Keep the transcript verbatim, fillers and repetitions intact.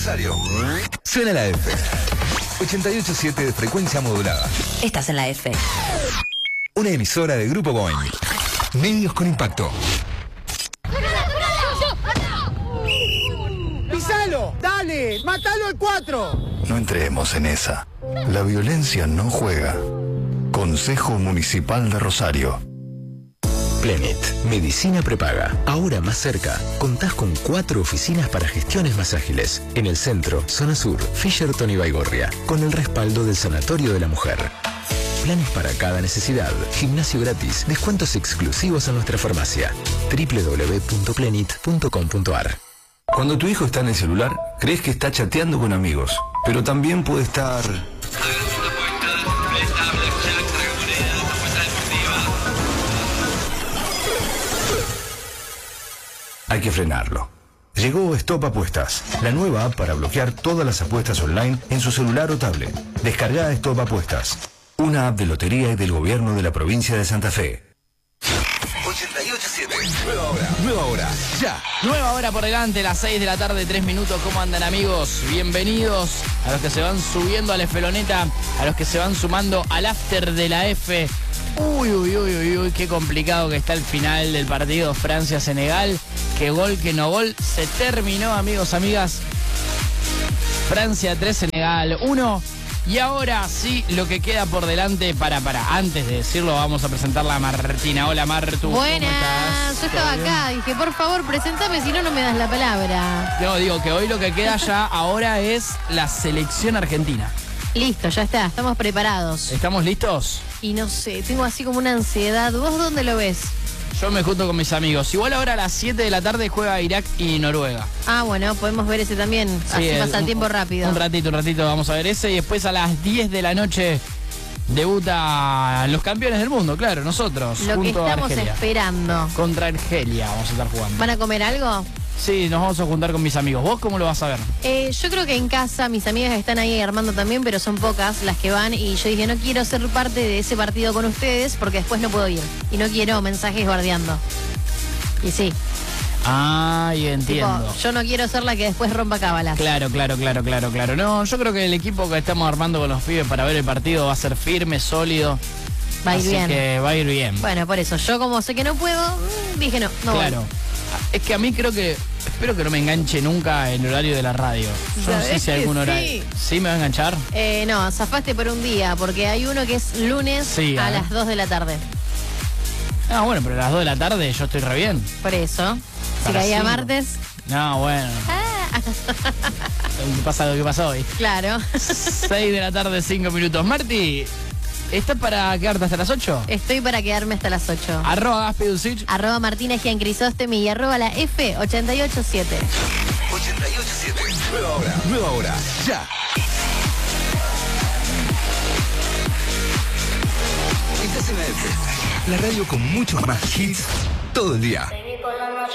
Rosario. Suena la F. ochenta y ocho punto siete de frecuencia modulada. Estás en la F. Una emisora de Grupo Boeing. Medios con impacto. ¡Pisalo! ¡Dale! ¡Mátalo al cuatro! No entremos en esa. La violencia no juega. Consejo Municipal de Rosario. Plenit, medicina prepaga. Ahora más cerca. Contás con cuatro oficinas para gestiones más ágiles. En el centro, zona sur, Fisherton y Baigorria. Con el respaldo del Sanatorio de la Mujer. Planes para cada necesidad. Gimnasio gratis. Descuentos exclusivos en nuestra farmacia. doble u doble u doble u punto plenit punto com punto ar. Cuando tu hijo está en el celular, crees que está chateando con amigos. Pero también puede estar... Hay que frenarlo. Llegó Stop Apuestas, la nueva app para bloquear todas las apuestas online en su celular o tablet. Descarga Stop Apuestas, una app de lotería y del gobierno de la provincia de Santa Fe. ochenta y ocho punto siete. Nueva hora. Nueva hora. Ya. Nueva hora por delante, las seis de la tarde, tres minutos. ¿Cómo andan, amigos? Bienvenidos a los que se van subiendo a la Esfeloneta, a los que se van sumando al after de la F. Uy, uy, uy, uy, uy, qué complicado que está el final del partido Francia-Senegal. Qué gol, que no gol. Se terminó, amigos, amigas. Francia tres, Senegal uno. Y ahora sí, lo que queda por delante, para, para, antes de decirlo, vamos a presentarla a Martina. Hola, Martu. Buenas, yo estaba acá, dije, por favor, preséntame, si no, no me das la palabra. No, digo que hoy lo que queda ya ahora es la selección argentina. Listo, ya está, estamos preparados. ¿Estamos listos? Y no sé, tengo así como una ansiedad. ¿Vos dónde lo ves? Yo me junto con mis amigos. Igual ahora a las siete de la tarde juega Irak y Noruega. Ah, bueno, podemos ver ese también. Así Sí, pasa el un, tiempo rápido. Un ratito, un ratito vamos a ver ese. Y después a las diez de la noche debuta los campeones del mundo, claro, nosotros. Lo que junto a estamos Argelia. esperando. Contra Argelia vamos a estar jugando. ¿Van a comer algo? Sí, nos vamos a juntar con mis amigos. ¿Vos cómo lo vas a ver? Eh, yo creo que en casa mis amigas están ahí armando también, pero son pocas las que van. Y yo dije, no quiero ser parte de ese partido con ustedes porque después no puedo ir. Y no quiero mensajes guardeando. Y sí. Ah, y entiendo. Tipo, yo no quiero ser la que después rompa cábalas. Claro, claro, claro, claro, claro. No, yo creo que el equipo que estamos armando con los pibes para ver el partido va a ser firme, sólido. Va a ir así bien. que va a ir bien. Bueno, por eso, yo como sé que no puedo, dije no, no Claro. voy. Es que a mí creo que, espero que no me enganche nunca el horario de la radio. Yo no sé ¿Sabés si hay que algún sí? horario. ¿Sí me va a enganchar? Eh, no, zafaste por un día, porque hay uno que es lunes Sí, a a ver. las dos de la tarde. Ah, bueno, pero a las dos de la tarde yo estoy re bien. Por eso. Si Para caía cinco. martes. No, bueno. Ah, ¿Qué pasa lo que pasó hoy? claro. seis de la tarde, cinco minutos. Marti, ¿estás para quedarte hasta las ocho? Estoy para quedarme hasta las ocho. Arroba Gaspi Dulcich. Arroba Martina Giancrisóstemi y arroba la F ochenta y ocho punto siete. ochenta y ocho punto siete. Nueva hora. Nueva hora. Ya. Estás en la F. La radio con muchos más hits todo el día.